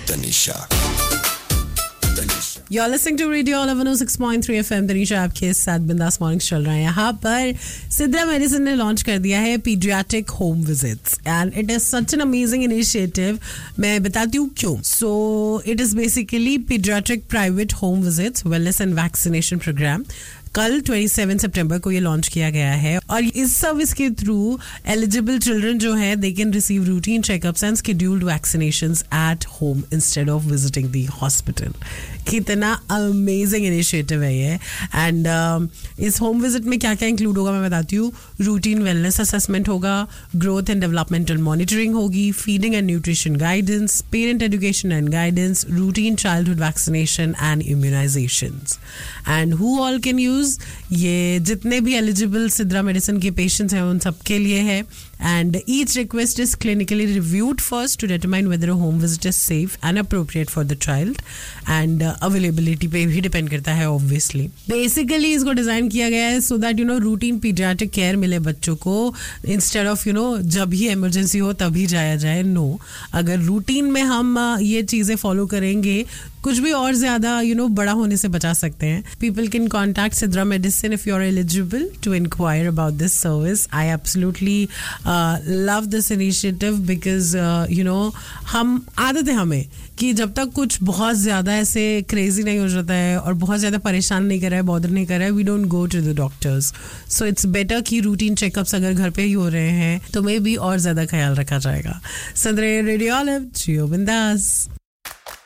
Tanisha. You're listening to Radio 106.3 FM. Tanisha आपके साथ बिंदास मॉर्निंग्स चल रहा है. यहाँ पर सिद्रा मेडिसिन ने लॉन्च कर दिया है paediatric home visits and it is such an amazing initiative. मैं बताती हूँ क्यों. So it is basically paediatric private home visits wellness and vaccination programme. कल 27 सितंबर को ये लॉन्च किया गया है और इस सर्विस के थ्रू एलिजिबल चिल्ड्रन जो है they can receive routine checkups and scheduled vaccinations at home instead of visiting the hospital. कितना अमेजिंग इनिशिएटिव है ये. एंड इस होम विजिट में क्या क्या इंक्लूड होगा मैं बताती हूँ. रूटीन वेलनेस असेसमेंट होगा, ग्रोथ एंड डेवलपमेंटल मॉनिटरिंग होगी, feeding and nutrition guidance, parent education and guidance, routine childhood vaccination and इम्यूनाइजेशंस. And who all can use. ये जितने भी एलिजिबल सिद्रा मेडिसिन के पेशेंट्स हैं उन सबके लिए है. And each request is clinically reviewed first to determine whether a home visit is safe and appropriate for the child. And availability पे भी डिपेंड करता है ऑब्वियसली. बेसिकली इसको डिजाइन किया गया है so that routine paediatric care मिले बच्चों को इंस्टेड ऑफ जब ही इमरजेंसी हो तभी जाया जाए. नो, अगर रूटीन में हम ये चीजें फॉलो करेंगे कुछ भी और ज्यादा बड़ा होने से बचा सकते हैं. People can contact Sidra medicine if you are eligible to inquire about this service. I absolutely love this initiative because हम आदत है हमें कि जब तक कुछ बहुत ज्यादा ऐसे क्रेजी नहीं हो जाता है और बहुत ज्यादा परेशान नहीं कर रहा है, बॉदर नहीं कर रहा है, we don't go to the doctors. So it's better कि रूटीन चेकअप्स अगर घर पे ही हो रहे हैं तो मे भी और ज्यादा ख्याल रखा जाएगा. संद्रे रेडियो जियो बिंदास.